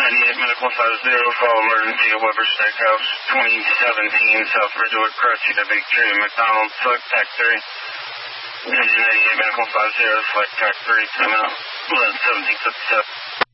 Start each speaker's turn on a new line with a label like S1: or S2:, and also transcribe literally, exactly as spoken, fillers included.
S1: ninety-eight Medical five zero, call emergency at Weber Steakhouse, twenty seventeen South Ridgewood, Crutchy to Big Tree, McDonald's, select tac three. Engine ninety-eight Medical five zero, select tac three, time out, eleven seventeen fifty-seven.